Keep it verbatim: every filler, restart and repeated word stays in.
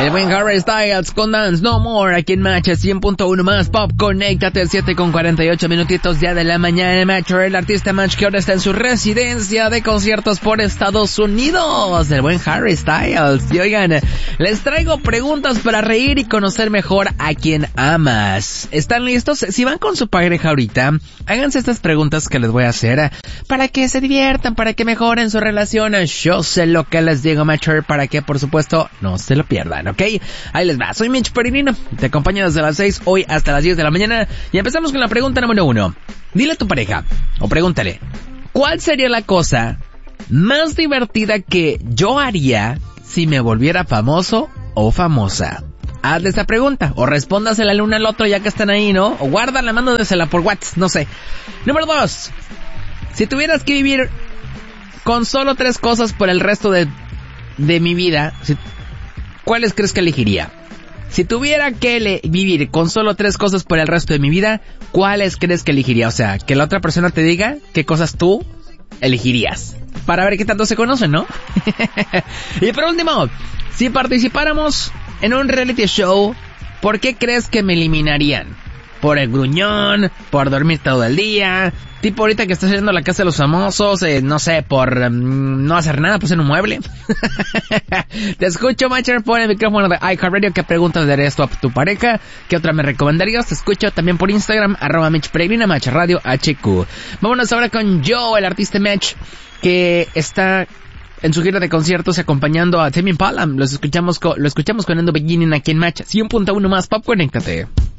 El buen Harry Styles con Dance No More aquí en Match cien punto uno más Pop. Conéctate, siete con cuarenta y ocho minutitos ya de la mañana. Match, el artista Match que ahora está en su residencia de conciertos por Estados Unidos, el buen Harry Styles. Y oigan, les traigo preguntas para reír y conocer mejor a quien amas. ¿Están listos? Si van con su pareja ahorita, háganse estas preguntas que les voy a hacer para que se diviertan, para que mejoren su relación. Yo sé lo que les digo, Match, para que por supuesto no se lo pierdan, ¿ok? Ahí les va, soy Mitch Peregrino, te acompaño desde las seis, hoy hasta las diez de la mañana, y empezamos con la pregunta número uno. Dile a tu pareja, o pregúntale, ¿cuál sería la cosa más divertida que yo haría si me volviera famoso o famosa? Hazle esta pregunta, o respóndasela el uno al otro ya que están ahí, ¿no? O guárdala, mándasela por WhatsApp, no sé. Número dos, si tuvieras que vivir con solo tres cosas por el resto de, de mi vida, si, ¿cuáles crees que elegiría? Si tuviera que le- vivir con solo tres cosas por el resto de mi vida, ¿cuáles crees que elegiría? O sea, que la otra persona te diga qué cosas tú elegirías. Para ver qué tanto se conocen, ¿no? Y por último, si participáramos en un reality show, ¿por qué crees que me eliminarían? ¿Por el gruñón? ¿Por dormir todo el día? Tipo ahorita que estás yendo a la casa de los famosos, eh, no sé, por um, no hacer nada, pues en un mueble. Te escucho, Matcher, por el micrófono de iHeartRadio. ¿Qué preguntas darías esto a tu pareja? ¿Qué otra me recomendarías? Te escucho también por Instagram, arroba Mitch Peregrina, Match Radio H Q. Vámonos ahora con Joe, el artista Match, que está en su gira de conciertos acompañando a Tame Impala. Los escuchamos con, lo escuchamos con Endo Beginning aquí en Match cien punto uno más Pop. Conéctate.